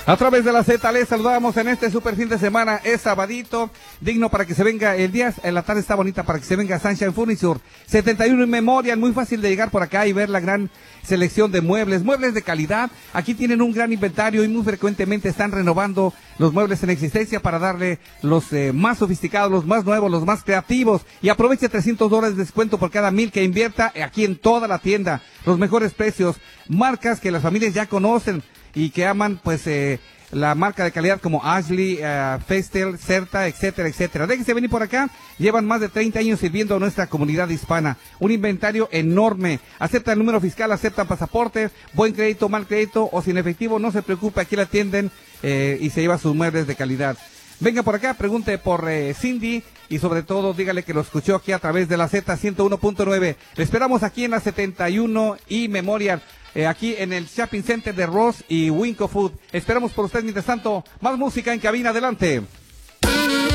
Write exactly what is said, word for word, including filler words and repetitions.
A través de la Z les saludamos en este super fin de semana, es sabadito, digno para que se venga el día, en la tarde está bonita para que se venga Sunshine Furniture, setenta y uno en Memorial, muy fácil de llegar por acá y ver la gran selección de muebles, muebles de calidad. Aquí tienen un gran inventario y muy frecuentemente están renovando los muebles en existencia para darle los eh, más sofisticados, los más nuevos, los más creativos, y aproveche trescientos dólares de descuento por cada mil que invierta aquí en toda la tienda. Los mejores precios, marcas que las familias ya conocen y que aman, pues, eh, la marca de calidad como Ashley, uh, Festel, Certa, etcétera, etcétera. Déjense venir por acá, llevan más de treinta años sirviendo a nuestra comunidad hispana. Un inventario enorme, aceptan número fiscal, aceptan pasaporte, buen crédito, mal crédito o sin efectivo, no se preocupe, aquí la atienden eh, y se lleva sus muebles de calidad. Venga por acá, pregunte por eh, Cindy y sobre todo dígale que lo escuchó aquí a través de la Z ciento uno punto nueve. Le esperamos aquí en la setenta y uno y Memorial. Eh, aquí en el Shopping Center de Ross y Winco Food. Esperamos por usted. Mientras tanto, más música en cabina. Adelante.